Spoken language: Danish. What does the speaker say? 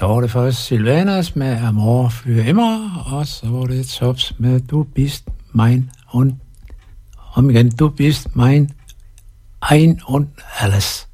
Så var det først Sylvanas med Amor für immer, og så var det Tops med Du bist mein und om igen, Du bist mein ein und alles.